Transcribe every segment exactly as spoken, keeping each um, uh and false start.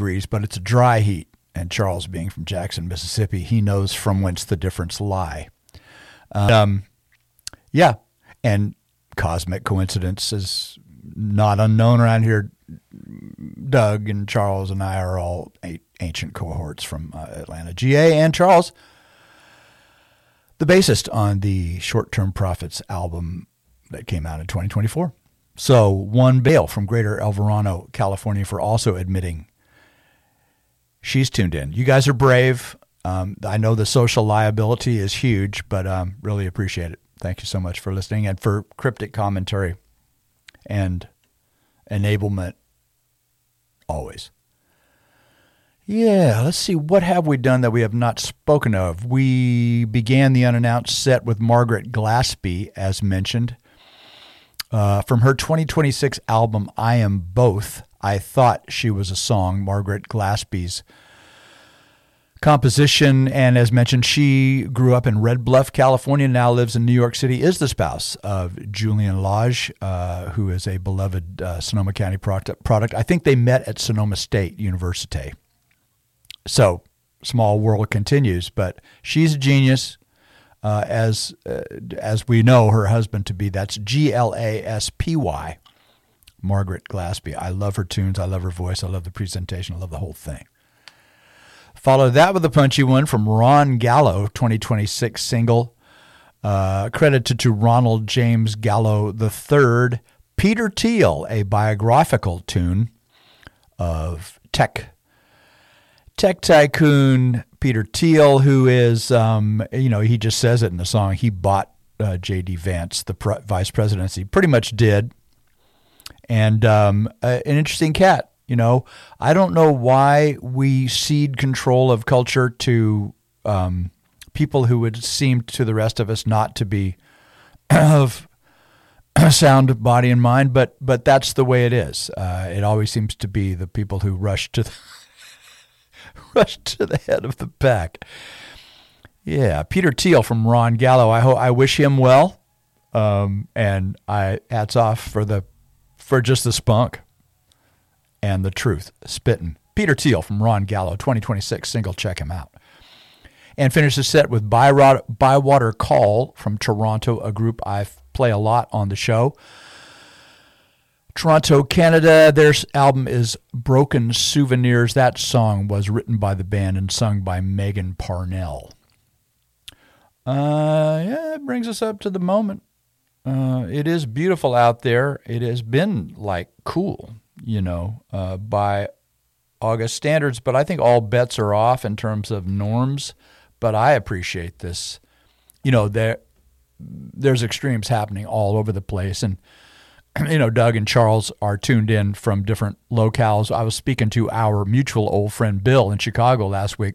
degrees, but it's a dry heat. And Charles, being from Jackson, Mississippi, he knows from whence the difference lie. Um, yeah, and cosmic coincidence is not unknown around here. Doug and Charles and I are all ancient cohorts from uh, Atlanta. G A and Charles, the bassist on the Short Term Prophets album that came out in twenty twenty-four. So one Bale from Greater El Verano, California, for also admitting she's tuned in. You guys are brave. Um, I know the social liability is huge, but um, really appreciate it. Thank you so much for listening and for cryptic commentary and enablement always. Yeah, let's see. What have we done that we have not spoken of? We began the unannounced set with Margaret Glaspie, as mentioned. Uh, from her twenty twenty-six album, I Am Both, I Thought She Was a Song, Margaret Glaspie's composition. And as mentioned, she grew up in Red Bluff, California, now lives in New York City, is the spouse of Julian Lage, uh, who is a beloved uh, Sonoma County product, product. I think they met at Sonoma State University. So, small world continues, but she's a genius. Uh, as uh, as we know her husband to be. That's G L A S P Y, Margaret Glaspie. I love her tunes. I love her voice. I love the presentation. I love the whole thing. Follow that with a punchy one from Ron Gallo, twenty twenty-six single, uh, credited to Ronald James Gallo the third. Peter Thiel, a biographical tune of tech tech tycoon Peter Thiel, who is, um, you know, he just says it in the song, he bought uh, J D. Vance, the pre- vice presidency. Pretty much did. And um, uh, an interesting cat, you know. I don't know why we cede control of culture to um, people who would seem to the rest of us not to be of sound body and mind, but but that's the way it is. Uh, it always seems to be the people who rush to the rush to the head of the pack. Yeah, Peter Thiel from Ron Gallo. I hope I wish him well, um, and I hats off for the for just the spunk and the truth spitting. Peter Thiel from Ron Gallo, twenty twenty-six single. Check him out. And finish the set with Bywater Call from Toronto, a group I play a lot on the show. Toronto, Canada. Their album is Broken Souvenirs. That song was written by the band and sung by Megan Parnell. Uh, yeah, it brings us up to the moment. Uh, it is beautiful out there. It has been like cool, you know, uh, by August standards, but I think all bets are off in terms of norms. But I appreciate this. You know, there there's extremes happening all over the place, and you know, Doug and Charles are tuned in from different locales. I was speaking to our mutual old friend Bill in Chicago last week.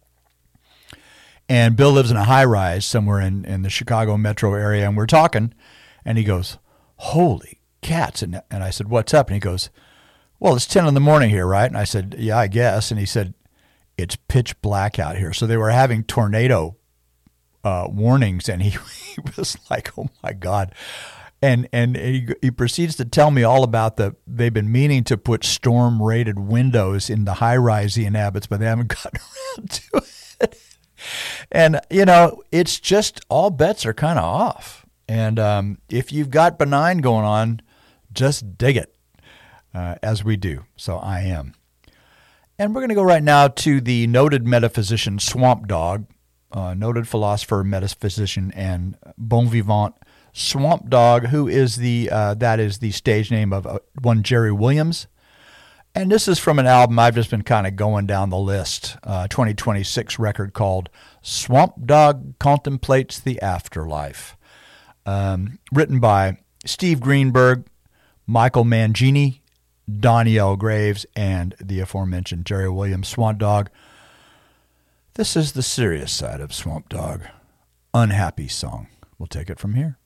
And Bill lives in a high-rise somewhere in, in the Chicago metro area, and we're talking, and he goes, holy cats. And, and I said, what's up? And he goes, well, it's ten in the morning here, right? And I said, yeah, I guess. And he said, it's pitch black out here. So they were having tornado uh, warnings, and he, he was like, oh, my God. And and he, he proceeds to tell me all about the, they've been meaning to put storm-rated windows in the high-rise in Abbott's, but they haven't gotten around to it. And, you know, it's just all bets are kind of off. And um, if you've got benign going on, just dig it, uh, as we do. So I am. And we're going to go right now to the noted metaphysician Swamp Dogg, uh, noted philosopher, metaphysician, and bon vivant Swamp Dogg, who is the uh, that is the stage name of uh, one Jerry Williams. And this is from an album I've just been kind of going down the list, uh, twenty twenty-six record called Swamp Dogg Contemplates the Afterlife, um, written by Steve Greenberg, Michael Mangini, Donnie L. Graves, and the aforementioned Jerry Williams. Swamp Dogg. This is the serious side of Swamp Dogg. Unhappy Song. We'll take it from here.